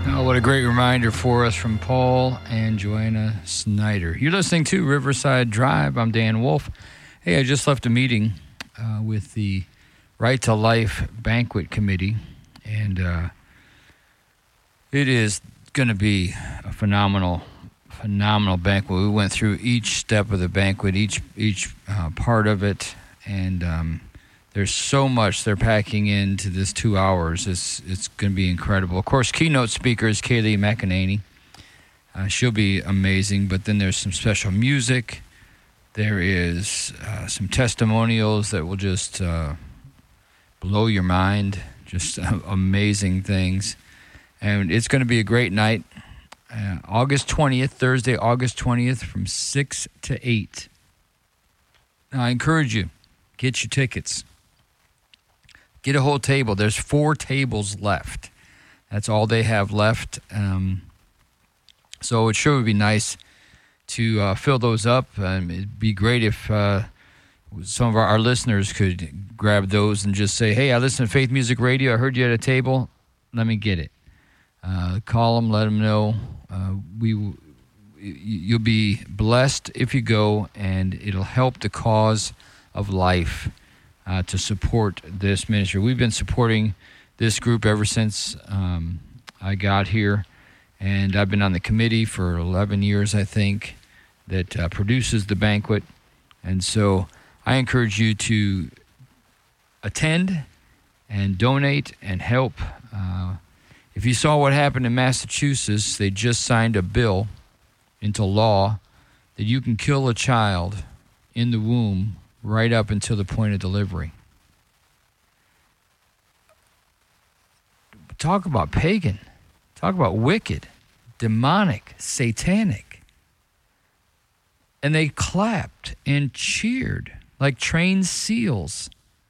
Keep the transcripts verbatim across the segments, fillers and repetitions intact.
Oh, what a great reminder for us from Paul and Joanna Snyder. You're listening to Riverside Drive. I'm Dan Wolf. Hey, I just left a meeting uh, with the Right to Life Banquet Committee, and uh, it is going to be a phenomenal, phenomenal banquet. We went through each step of the banquet, each each uh, part of it, and um, there's so much they're packing into this two hours. It's it's going to be incredible. Of course, keynote speaker is Kaylee McEnany. Uh, she'll be amazing, but then there's some special music. There is uh, some testimonials that will just uh, blow your mind, just uh, amazing things. And it's going to be a great night. Uh, August twentieth, Thursday, August twentieth, from six to eight. Now, I encourage you, get your tickets. Get a whole table. There's four tables left. That's all they have left. Um, so it sure would be nice to uh, fill those up. Um, it'd be great if uh, some of our, our listeners could grab those and just say, hey, I listen to Faith Music Radio. I heard you at a table. Let me get it. Uh, call them, let them know. Uh, we, you'll be blessed if you go, and it'll help the cause of life. Uh, to support this ministry. We've been supporting this group ever since um, I got here, and I've been on the committee for eleven years, I think, that uh, produces the banquet. And so I encourage you to attend and donate and help. Uh, if you saw what happened in Massachusetts, they just signed a bill into law that you can kill a child in the womb right up until the point of delivery. Talk about pagan. Talk about wicked, demonic, satanic. And they clapped and cheered like trained seals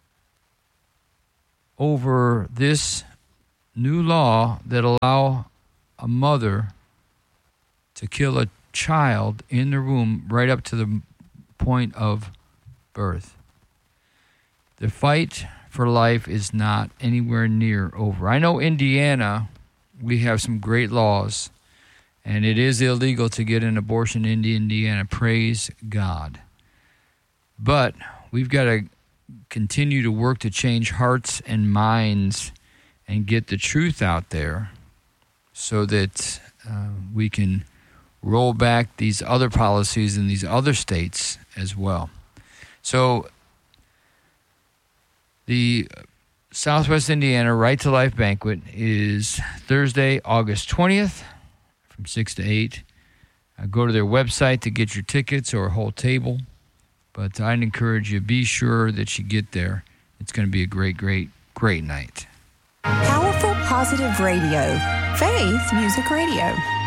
over this new law that allow a mother to kill a child in the womb right up to the point of birth. The fight for life is not anywhere near over. I know Indiana, we have some great laws, and it is illegal to get an abortion in Indiana. Praise God. But we've got to continue to work to change hearts and minds and get the truth out there so that uh, we can roll back these other policies in these other states as well. So the Southwest Indiana Right to Life Banquet is Thursday, August twentieth from six to eight. Uh, go to their website to get your tickets or a whole table. But I'd encourage you, be sure that you get there. It's going to be a great, great, great night. Powerful Positive Radio. Faith Music Radio.